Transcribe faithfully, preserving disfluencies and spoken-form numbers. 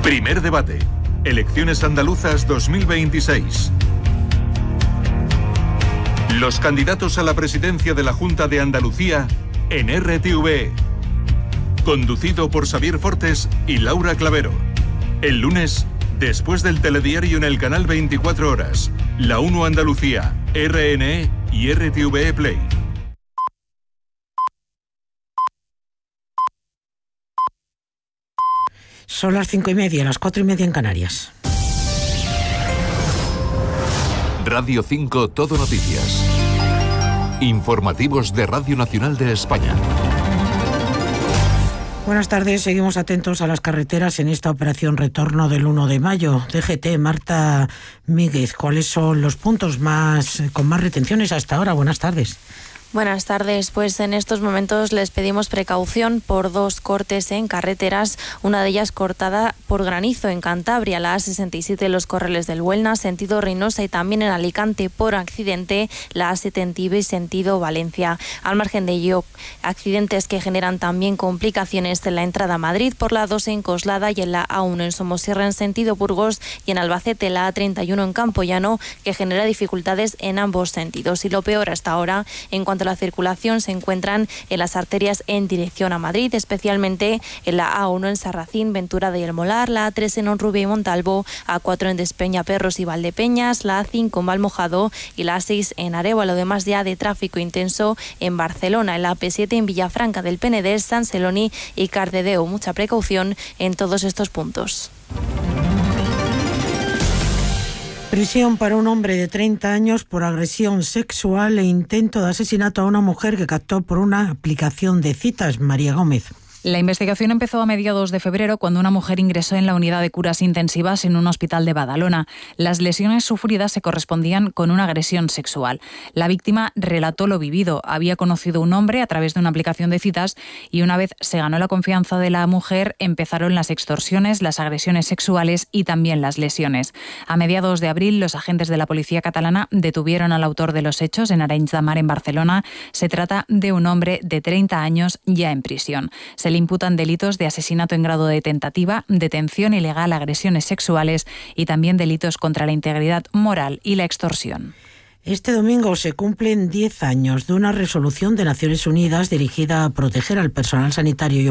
Primer debate. Elecciones andaluzas dos mil veintiséis. Los candidatos a la presidencia de la Junta de Andalucía en R T V E. Conducido por Xavier Fortes y Laura Clavero. El lunes, después del telediario en el canal veinticuatro horas, La uno Andalucía, R N E y R T V E Play. Son las cinco y media, las cuatro y media en Canarias. Radio cinco Todo Noticias. Informativos de Radio Nacional de España. Buenas tardes, seguimos atentos a las carreteras en esta operación retorno del uno de mayo. D G T, Marta Míguez, ¿cuáles son los puntos más con más retenciones hasta ahora? Buenas tardes. Buenas tardes, pues en estos momentos les pedimos precaución por dos cortes en carreteras, una de ellas cortada por granizo en Cantabria, la A sesenta y siete Los Corrales del Buelna, sentido Reynosa, y también en Alicante por accidente, la A setenta y seis sentido Valencia. Al margen de ello, accidentes que generan también complicaciones en la entrada a Madrid por la dos en Coslada y en la A uno en Somosierra en sentido Burgos, y en Albacete la A treinta y uno en Campoyano, que genera dificultades en ambos sentidos. Y lo peor hasta ahora, en cuanto la circulación, se encuentran en las arterias en dirección a Madrid, especialmente en la A uno en Sarracín, Ventura y El Molar, la A tres en Honrubia y Montalvo, A cuatro en Despeñaperros y Valdepeñas, la A cinco en Valmojado y la A seis en Arévalo. Además ya de tráfico intenso en Barcelona, en la A P siete en Villafranca del Penedès, San Celoni y Cardedeu. Mucha precaución en todos estos puntos. Prisión para un hombre de treinta años por agresión sexual e intento de asesinato a una mujer que captó por una aplicación de citas. María Gómez. La investigación empezó a mediados de febrero cuando una mujer ingresó en la unidad de curas intensivas en un hospital de Badalona. Las lesiones sufridas se correspondían con una agresión sexual. La víctima relató lo vivido. Había conocido a un hombre a través de una aplicación de citas y una vez se ganó la confianza de la mujer, empezaron las extorsiones, las agresiones sexuales y también las lesiones. A mediados de abril, los agentes de la policía catalana detuvieron al autor de los hechos en Arenys de Mar, en Barcelona. Se trata de un hombre de treinta años ya en prisión. Se le imputan delitos de asesinato en grado de tentativa, detención ilegal, agresiones sexuales y también delitos contra la integridad moral y la extorsión. Este domingo se cumplen diez años de una resolución de Naciones Unidas dirigida a proteger al personal sanitario y